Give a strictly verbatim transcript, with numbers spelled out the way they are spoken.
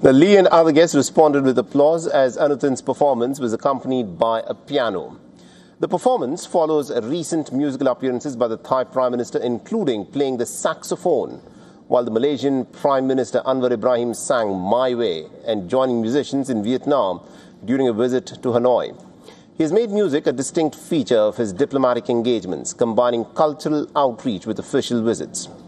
The Lee and other guests responded with applause as Anuthan's performance was accompanied by a piano. The performance follows recent musical appearances by the Thai Prime Minister, including playing the saxophone, while the Malaysian Prime Minister Anwar Ibrahim sang My Way and joining musicians in Vietnam during a visit to Hanoi. He has made music a distinct feature of his diplomatic engagements, combining cultural outreach with official visits.